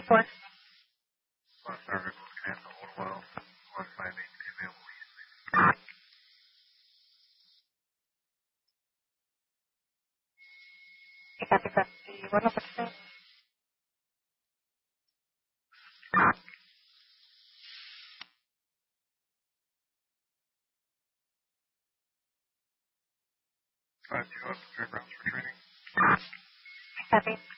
4. Last service was canceled. Well, 158 available. Copy, copy. 1%. Five, 2 up, fairgrounds for training. Copy.